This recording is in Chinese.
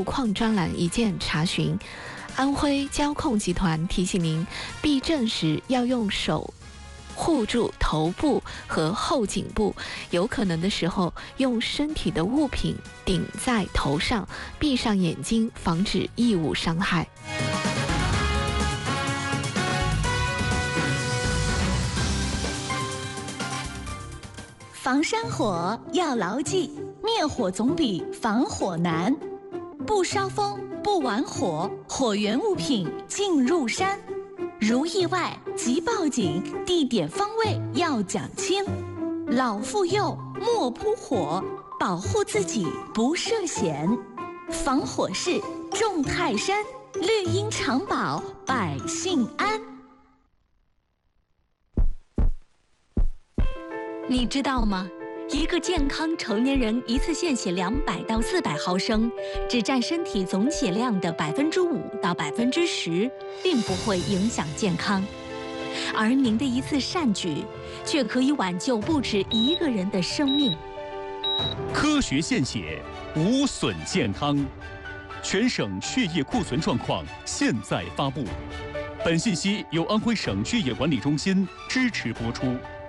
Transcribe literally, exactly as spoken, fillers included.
路况专栏一键查询。安徽交控集团提醒您，避震时要用手护住头部和后颈部，有可能的时候用身体的物品顶在头上，闭上眼睛，防止异物伤害。 防山火要牢记，灭火总比防火难。不烧风，不玩火，火源物品进入山。如意外即报警，地点方位要讲清。老妇幼莫扑火，保护自己不涉险。防火势重泰山，绿荫常保百姓安。 你知道吗？一个健康成年人一次献血两百到四百毫升，只占身体总血量的百分之五到百分之十，并不会影响健康。而您的一次善举，却可以挽救不止一个人的生命。 科学献血，无损健康。全省血液库存状况现在发布。本信息由安徽省血液管理中心支持播出。